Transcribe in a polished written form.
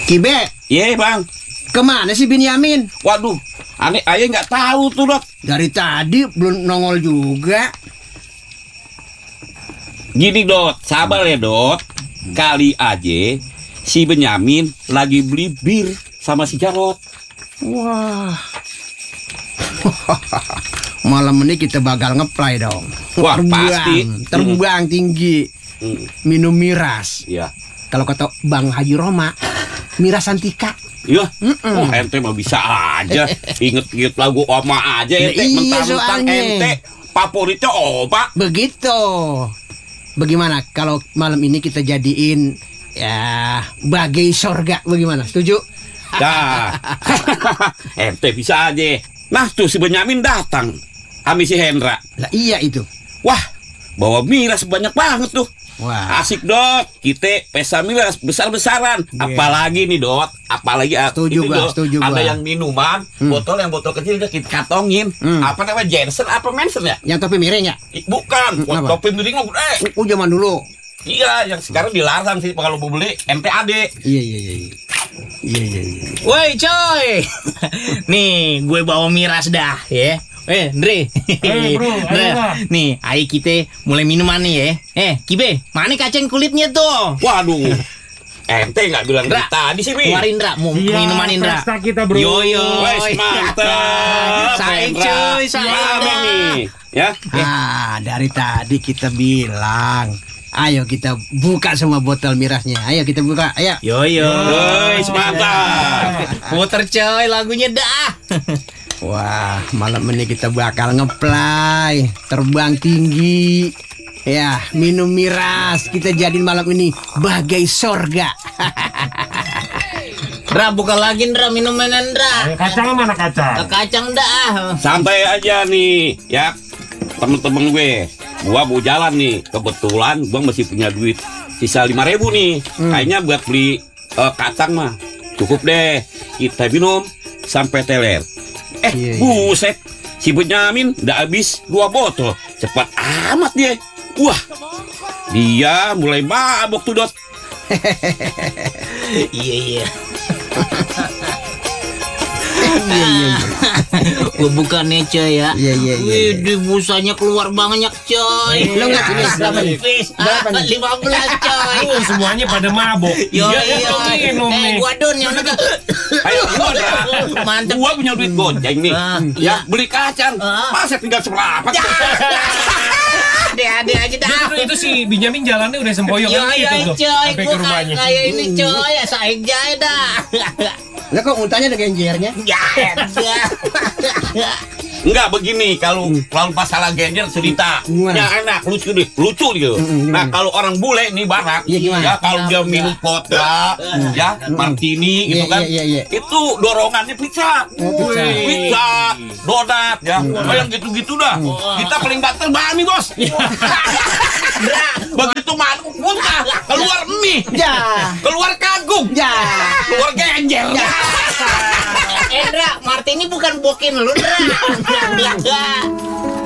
Kibe, Iya bang. kemana sih Binyamin? Waduh, aneh ayah nggak tahu tuh Dot. Dari tadi belum nongol juga. Gini Dot, sabar ya Dot. Kali aja si Benyamin lagi beli bir sama si Jarot. Wah. Malam ini kita bakal ngeplay dong. Wah, pasti. Terbang tinggi. Minum miras. Iya. Kalau kata Bang Haji Roma, miras Santika. Iya. Oh, ente mah bisa aja. Inget-inget lagu Oma aja ente. Iya, Mentang-mentang soalnya. ente favoritnya Oma. Begitu. Bagaimana kalau malam ini kita jadiin ya bagai sorga? Bagaimana? Setuju? Dah. Ente bisa aja. Nah tuh si Benyamin datang. Ami si Hendra. Lah iya itu. Wah, bawa miras banyak banget tuh. Wah. Asik Dot, kita pesta miras besar-besaran. Apalagi nih Dot, apalagi Setuju ini, gua, Dot, setuju ada gua. yang minuman, botol kecil kita kantongin. Apa namanya, Jensen apa Manson ya? Yang topi miring ya? Bukan, Apa? topi miring mah Zaman dulu. iya, yang sekarang dilarang sih kalau mau beli MPAD. Iya. Iya. Woi coy, nih gue bawa miras dah ya. Andre, bro, ayo. nih, ayo kita mulai minuman nih ya. Kibe, mana kacang kulitnya tuh? Waduh, ente nggak bilang Dra, dari tadi sih Mi. keluarin Dra, mau Iya, minuman Indra. pesta kita, bro. Yo. Wes mantap. Saik Hendra. cuy, saik Rame dah. nih, ya. Dari tadi kita bilang, ayo kita buka semua botol mirasnya. Ayo kita buka. Ayo. Yo. Wes mantap. Puter coy lagunya dah. Wah, malam ini kita bakal ngeplay, terbang tinggi. Ya, minum miras. Kita jadiin malam ini bagai sorga. Dra, buka lagi Dra, minuman Dra. Kacang mana kacang? Kacang dah. Santai aja nih, ya temen-temen gue. Gua mau jalan nih, kebetulan gua masih punya duit sisa 5.000 nih. Kayaknya buat beli kacang mah cukup deh. Kita minum sampai teler. Iya. Buset, si Benyamin udah habis 2 botol. Cepat amat dia. Wah, dia mulai mabok tuh Dot. Iya. Gue bukannya coy ya. Iya. Wih, di busanya keluar banyak coy. Lo nggak sini berapa nih? Berapa nih? 15 coy. Semuanya pada mabok. Yo, minum nih. gua don yang udah. Ayo, gua dah. Mantep. Gua punya duit goceng nih. Ya, beli kacang. Masa tinggal seberapa? Ade aja dah. Itu si Benyamin jalannya udah sempoyong Yo, gitu tuh. coy, Sampai gua ke rumahnya. kayak ini coy, saik jaya dah. Lah kok untanya ada genjernya? Ya, Enggak begini, kalau masalah genjer cerita Gimana? ya enak, lucu gitu. Nah kalau orang bule nih barat, Iya, gimana? ya kalau dia minum vodka, ya martini gitu kan, Iya. itu dorongannya pizza, pizza, donat, ya, yang gitu-gitu dah. Kita paling banter bakmi bos. Begitu masuk muntah, keluar mie, Ya. keluar kangkung, Ya. keluar genjer. Endra, Martini bukan bokin lu, Dra. Enggak.